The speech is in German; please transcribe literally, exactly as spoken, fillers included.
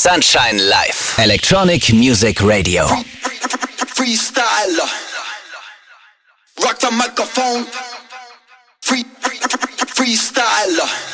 Sunshine Live. Electronic Music Radio. Free, free, freestyler. Rock the microphone. Free, free, freestyler.